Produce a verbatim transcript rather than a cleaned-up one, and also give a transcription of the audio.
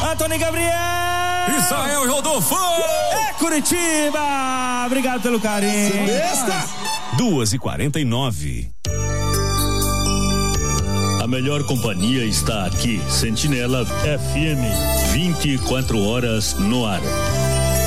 Antônio Gabriel. Israel Rodolfo. É Curitiba. Obrigado pelo carinho. duas e quarenta e nove. A melhor companhia está aqui. Sentinela F M, vinte e quatro horas no ar.